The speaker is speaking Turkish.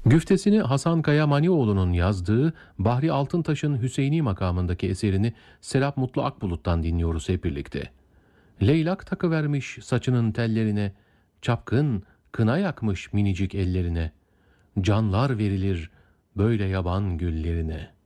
Güftesini Hasan Kaya Manioğlu'nun yazdığı Bahri Altıntaş'ın Hüseyini makamındaki eserini Serap Mutlu Akbulut'tan dinliyoruz hep birlikte. Leylak takıvermiş saçının tellerine, çapkın kına yakmış minicik ellerine, canlar verilir böyle yaban güllerine.''